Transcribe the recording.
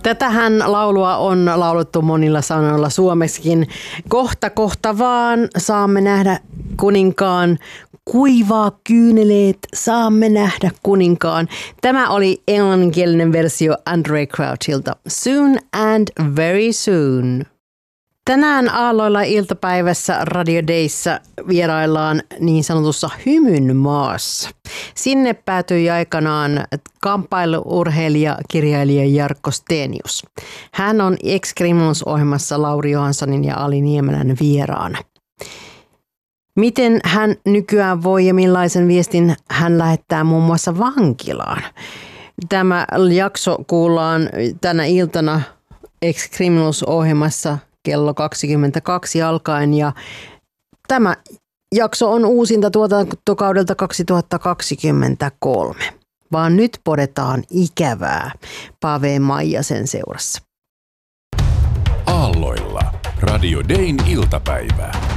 Tätähän laulua on laulettu monilla sanoilla suomeksikin. Kohta vaan saamme nähdä kuninkaan. Kuivaa kyyneleet, saamme nähdä kuninkaan. Tämä oli englanninkielinen versio Andraé Crouchilta. Soon and very soon. Tänään aalloilla iltapäivässä Radio Dayssä vieraillaan niin sanotussa hymyn maassa. Sinne päätyi aikanaan kamppailuurheilija, kirjailija Jarkko Stenius. Hän on Ex-Criminals-ohjelmassa Lauri Johanssonin ja Ali Niemelän vieraana. Miten hän nykyään voi ja millaisen viestin hän lähettää muun muassa vankilaan? Tämä jakso kuullaan tänä iltana Ex-Criminals-ohjelmassa kello 22 alkaen ja tämä jakso on uusinta tuotantokaudelta 2023. Vaan nyt podetaan ikävää Pave Maijasen seurassa. Aalloilla Radio Dayn iltapäivää.